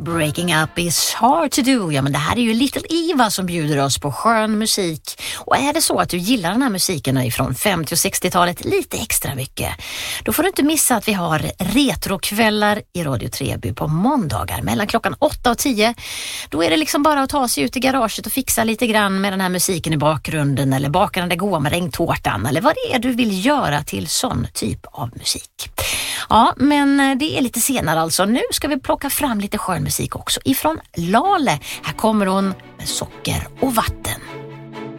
Breaking up is hard to do. Ja, men det här är ju Little Eva som bjuder oss på skön musik. Och är det så att du gillar den här musiken ifrån 50- och 60-talet lite extra mycket, då får du inte missa att vi har retrokvällar i Radio Treby på måndagar mellan klockan 8 och 10. Då är det liksom bara att ta sig ut i garaget och fixa lite grann med den här musiken i bakgrunden, eller baka den där goa med regntårtan, eller vad det är du vill göra till sån typ av musik. Ja, men det är lite senare alltså. Nu ska vi plocka fram lite skön musik också ifrån Lale. Här kommer hon med Socker och vatten.